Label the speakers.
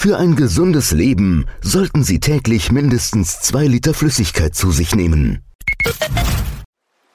Speaker 1: Für ein gesundes Leben sollten Sie täglich mindestens 2 Liter Flüssigkeit zu sich nehmen.